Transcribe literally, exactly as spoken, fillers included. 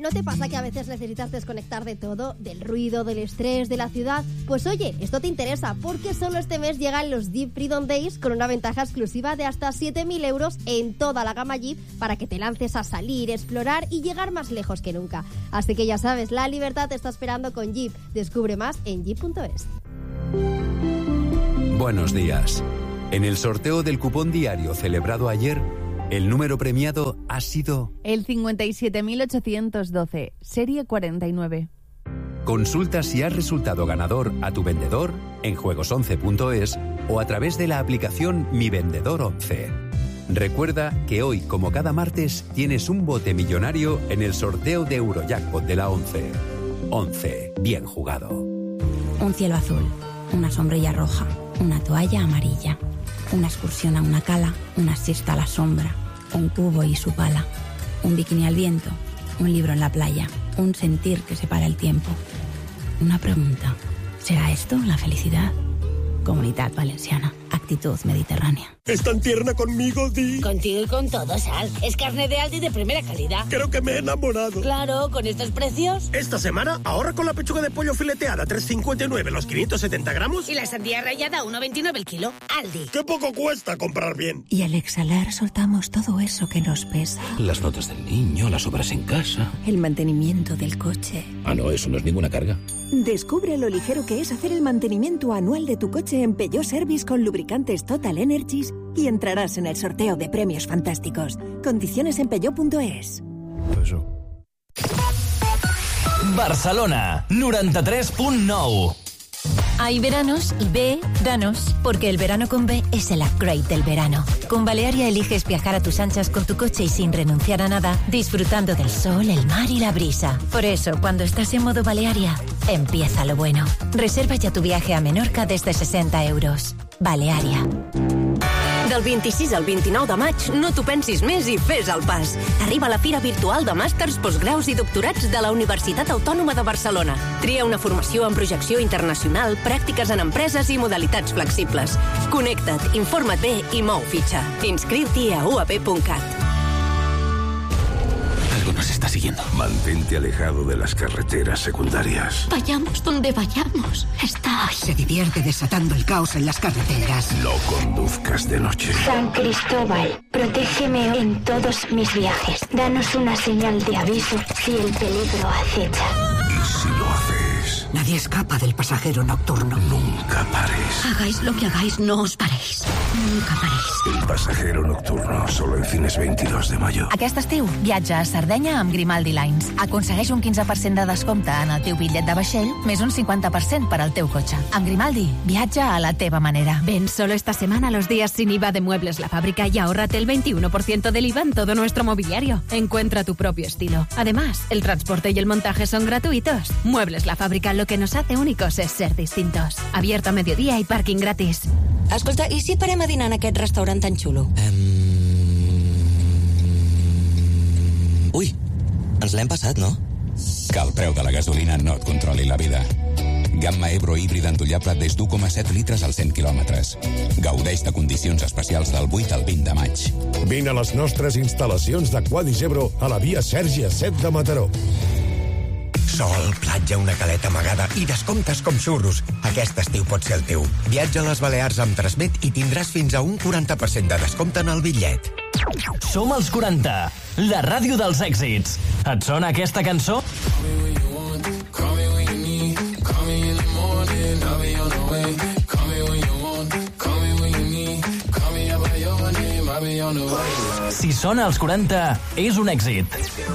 ¿no te pasa que a veces necesitas desconectar de todo? Del ruido, del estrés, de la ciudad. Pues oye, esto te interesa porque solo este mes llegan los Jeep Freedom Days con una ventaja exclusiva de hasta siete mil euros en toda la gama Jeep para que te lances a salir, explorar y llegar más lejos que nunca. Así que ya sabes, la libertad te está esperando con Jeep. Descubre más en jeep punto es. Buenos días. En el sorteo del cupón diario celebrado ayer, el número premiado ha sido el cincuenta y siete mil ochocientos doce, serie cuarenta y nueve. Consulta si has resultado ganador a tu vendedor en juegos once punto es o a través de la aplicación Mi Vendedor once. Recuerda que hoy, como cada martes, tienes un bote millonario en el sorteo de Eurojackpot de la once. once, bien jugado. Un cielo azul, una sombrilla roja, una toalla amarilla, una excursión a una cala, una siesta a la sombra, un cubo y su pala, un bikini al viento, un libro en la playa, un sentir que separa el tiempo. Una pregunta, ¿será esto la felicidad? Comunidad Valenciana, actitud mediterránea. ¿Es tan tierna conmigo, Di? Contigo y con todo, Sal. Es carne de Aldi de primera calidad. Creo que me he enamorado. Claro, con estos precios. Esta semana ahorra con la pechuga de pollo fileteada tres cincuenta y nueve los quinientos setenta gramos. Y la sandía rallada uno veintinueve el kilo. Aldi. ¡Qué poco cuesta comprar bien! Y al exhalar soltamos todo eso que nos pesa. Las notas del niño, las obras en casa. El mantenimiento del coche. Ah, no, eso no es ninguna carga. Descubre lo ligero que es hacer el mantenimiento anual de tu coche en Peugeot Service con lubricantes Total Energies y entrarás en el sorteo de premios fantásticos. Condiciones en peugeot punto es. Eso. Barcelona, noranta-tres punt nou. Hay veranos y B, danos, porque el verano con B es el upgrade del verano. Con Balearia eliges viajar a tus anchas con tu coche y sin renunciar a nada, disfrutando del sol, el mar y la brisa. Por eso, cuando estás en modo Balearia, empieza lo bueno. Reserva ya tu viaje a Menorca desde sesenta euros. Balearia. Del vint-i-sis al vint-i-nou de maig, no t'ho pensis més i fes el pas. Arriba la Fira Virtual de Màsters, Postgraus i Doctorats de la Universitat Autònoma de Barcelona. Tria una formació en projecció internacional, pràctiques en empreses i modalitats flexibles. Connecta't, informa't bé i mou fitxa. Inscriu-t'hi a u a pe punt cat. Algo nos está siguiendo. Mantente alejado de las carreteras secundarias. Vayamos donde vayamos, está ahí. Se divierte desatando el caos en las carreteras. No conduzcas de noche. San Cristóbal, protégeme en todos mis viajes. Danos una señal de aviso si el peligro acecha. ¿Y si lo haces? Nadie escapa del pasajero nocturno. Nunca pares. Hagáis lo que hagáis, no os paréis. Nunca paréis. El pasajero nocturno, solo en cines veintidós de mayo. Aquest estiu, viatja a Sardenya amb Grimaldi Lines. Aconsegueix un quinze per cent de descompte en el teu bitllet de vaixell, més un cincuenta por ciento para el teu cotxe. Amb Grimaldi, viatja a la teva manera. Ven solo esta semana los días sin I V A de Muebles La Fábrica y ahórrate el veintiuno por ciento del I V A en todo nuestro mobiliario. Encuentra tu propio estilo. Además, el transporte y el montaje son gratuitos. Muebles La Fábrica, lo que nos hace únicos es ser distintos. Abierto a mediodía y parking gratis. Escolta, i si parem a dinar en aquest restaurant tan xulo? Um... Ui, ens l'hem passat, no? Que el preu de la gasolina no et controli la vida. Gamma Ebro híbrida endollable des d'u coma set litres als cent quilòmetres. Gaudeix de condicions especials del vuit al vint de maig. Vine a les nostres instal·lacions d'Aquadis Ebro a la via Sèrbia set de Mataró. Sol, platja, una caleta amagada i descomptes com xurros. Aquest estiu pot ser el teu. Viatja a les Balears amb Transmet i tindràs fins a un quaranta per cent de descompte en el bitllet. Som els quaranta, la ràdio dels èxits. Et sona aquesta cançó? Si sona als quaranta, és un èxit.